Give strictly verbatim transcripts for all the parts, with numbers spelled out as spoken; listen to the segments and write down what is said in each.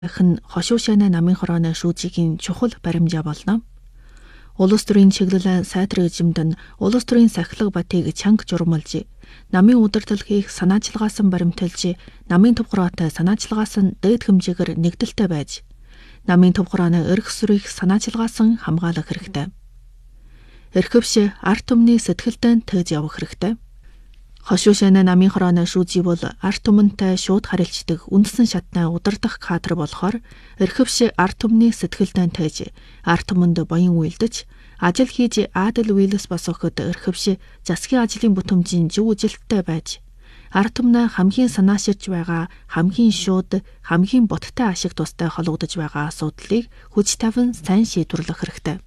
хэн хошуушаана намын хорооны шүүжигийн чухал баримжаа болно. Улс төрийн чиглэлэн сайтрагжимд нь улс төрийн сахилга батыг чанга журмалж, намын удирдал хийх санаачилгаас нь баримталж, намын төв хороотой санаачилгаас нь дээд хэмжээгээр нэгдэлтэй байж, намын төв хорооны эрх сүрийг санаачилгаас нь хамгаалах хэрэгтэй. Эрхэвш арт түмний сэтгэлдэн тээж явах хэрэгтэй. Хошуушаана намын хорооны шүүжий бол арт түмэнтэй шууд харилцдаг үндсэн шатны удирдах кадр болохоор эрхэвш арт түмний сэтгэлдэн тээж арт түмэнд баян үйлдэж ажил хийж аадал үйлс босгоход эрхэвш засгийн ажлын бүтэмжийн зөв үжилттэй байж арт түмнээ хамгийн санааширж байгаа хамгийн шууд хамгийн боттой ашиг тустай холбогдож байгаа асуудлыг хүч тавин сайн шийдвэрлэх хэрэгтэй.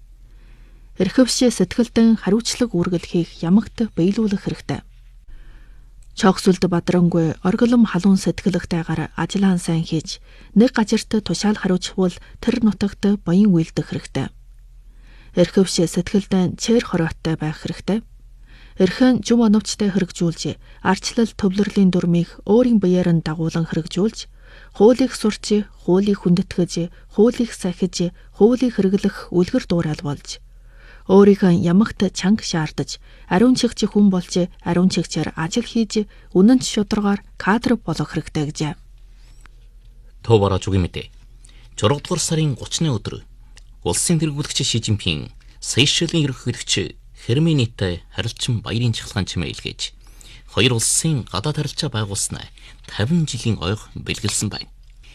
Эрхэвш сэтгэлдэн хариуцлага үүргэл хийх ямагт биелүүлэх хэрэгтэй. Чогсолд бадрангүй оргилом халуун сэтгэлэгтэйгээр ажиллаан сайн хийж нэг гажирт тушаал хариуцвал тэр нутагт баян үйлдэх хэрэгтэй. Эрхэвш сэтгэлдэн чээр хороотой байх хэрэгтэй. Эрхэн зөв оновчтой хэрэгжүүлж, арчлал төвлөрлийн дүрмийг өөрийн биеэр нь дагуулan хэрэгжүүлж, хуулийг сурч, хуулийг хүндэтгэж, хуулийг сахиж, хуулийг хэрэглэх үлгэр дуурайл болж, өөрийнхөө ямагт чанга шаардаж, ариун чигч хүн болж, ариун чигчээр ажил хийж, үнэн шударгаар кадр болох хэрэгтэй гэжээ. Товара жүгимэдэ. журам дугаар сарын гуравны өдөр улсын тэргүүлэгч Ши Жинпин Сейшелийн ерөнхийлөгч Херменитэй харилцан баярын чахалгаан чимээ илгээж, хоёр улсын гадаад харилцаа байгуулснаа тавин жилийн ойг бэлгэлсэн байна.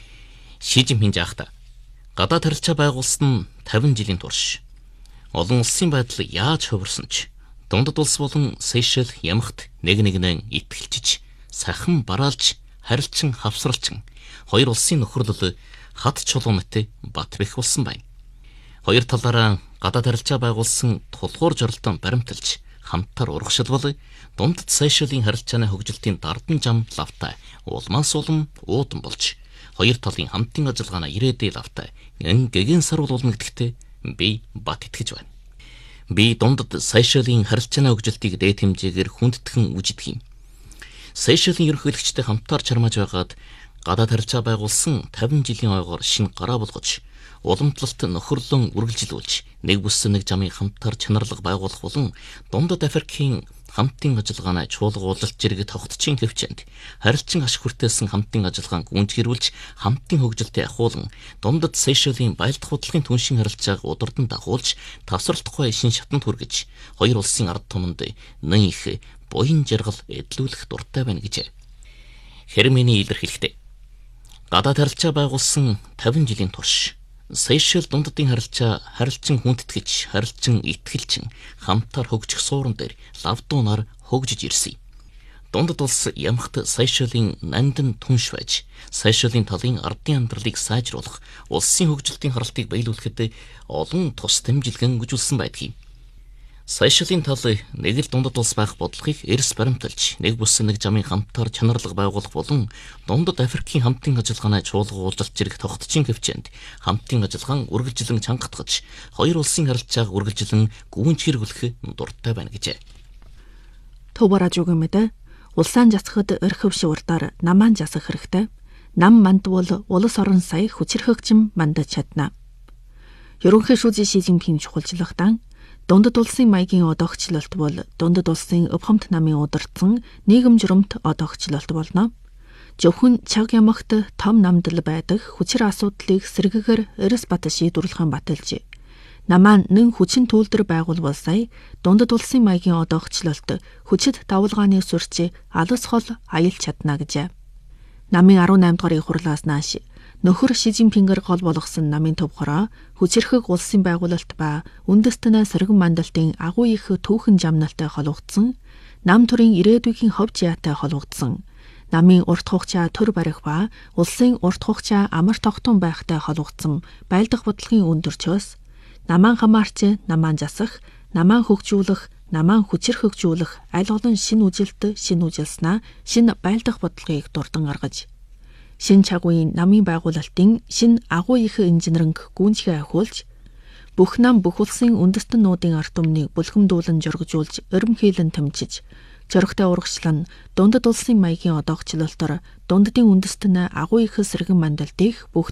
Ши Жинпин жаахта гадаад харилцаа байгуулсан нь тавин жилийн турш олон улсын байдал яаж хувирсан ч дундад улс болон Сейшел ямагт нэг нэгнээ итгэлжиж, сахан бараалж, харилцан хавсралчин хоёр улсын нөхөрлөл хад чулуунтай бат бэх болсон байна. Хоёр талаараа гадаад харилцаа байгуулсан тулгуур жоролтон баримталж, хамтар урагшилбал дундад Сейшелийн харилцааны хөгжилтийн дардан зам лавтай улмаас улам уудан болж, хоёр талын хамтын ажиллагааны ирээдүй лавтай эн гэгэн сарвал улмэгдэхтэй би бат итгэж байна. Би дундад Сейшелийн харилцааны хөгжилтийг дээд хэмжээгээр хүндэтгэн үжидэх юм. Сейшелийн ерөнхийлөгчтэй хамтаар чармааж байгаад гадаад харилцаа байгуулсан тавин жилийн ойгоор шинэ гараа болгож, уламжлалт нөхөрлөн үргэлжилүүлж, нэг бүс нэг замын хамтаар чанарлаг байгуулах болон дундад Африкийн хамтын ажиллагааны чуулгуулалт зэрэг тогтцын хөвчөнд харилцан ашиг хүртээсэн хамтын ажиллагааг гүнзгийрүүлж, хамтын хөгжилтэд ахуулан дундад Сейшелийн баялдах бодлогын түншин харилцааг удирдан дагуулж, тасралтгүй шин шатанд хүргэж, хоёр улсын ард түмэнд нэн их буян жаргал эдлүүлэх дуртай байна гэж Хермени илэрхийлэхдээ. Гадаад харилцаа байгуулсан тавин жилийн турш Сейшел дундадын харилцаа харилцан хүндэтгэж, харилцан итгэлчин хамтаар хөгжих суурин дээр лавдуунаар хөгжиж ирсэн. Дундад улс ямагт Сейшелийн нандин түнш байж, Сейшелийн талын ардын амьдралыг сайжруулах, улсын хөгжилтийн харалтыг биелүүлэхэд олон тус дэмжлэгэн өгүүлсэн байдгийг. Сейшелийн тал нэг л дундад улс байх бодлогыг эрс баримталж, нэг бүс нэг замын хамтаар чанарлаг байгуулах болон дундад Африкийн хамтын ажиллагааны чуулгуулалт зэрэг тогтцын хөвчөнд хамтын ажиллагаан үргэлжлэн чангатгаж, хоёр улсын харилцааг үргэлжлэн гүнзгийрүүлэх дуртай байна гэжээ. Товара жүгэмэдэ улсаан засахад эрхэвш урдаар намаан засах хэрэгтэй. Нам мандвал улс орон сая хүчирхэгчим мандаж чадна. Ерөнхий шүүжий Ши Жинпин чухалчлагтан дундад улсын маягийн одоогчлолт бол дундад улсын өвхөмт намын удирдсан нийгэм журамт одоогчлолт болно. Зөвхөн чаг ямагт том намдал байдаг хүчир асуудлыг сэргэгээр эрс бат шийдвэрлэхэн баталж, намаан нэн хүчин төлдөр байгуулбал сая дундад улсын маягийн одоогчлолт хүчит давалгааны сүрч алс хол аялж чадна гэжээ. Намын арван аймд дугаар хурлаас нааш нөхөр Ши Жинпингэр гол болгосон намын төв хороо хүчирхэг улсын байгуулалт ба үндэстэнэ сэргэн мандалтын агуу их түүхэн жамналтай холбогдсон, нам төрийн ирээдүйн ховж яатай холбогдсон, намын урт хугацаа төр барих ба улсын урт хугацаа амар тогтун байхтай холбогдсон байлдах бодлогын өндөрчөөс намаан хамаарч, намаан засах, намаан хөгжүүлэх, намаан хүчир хөгжүүлэх аль олон шинэ үжилт, шинэ үжилснаа шинэ байлдах бодлогыг дурдан гаргаж, шин чагуун намын байгуулалтын шин агуу их инженеринг гүнзгий ахиулж, бүх нам бүх улсын үндэстэн нүүдийн ард түмнийг бүлхэмдүүлэн жургжуулж, өрөмхийлэн тэмчиж, Зоригтой урагшлал нь дундад улсын маягийн одоогчлолтоор дунддын үндэстэн агуу их сэргэн мандал дэх бүх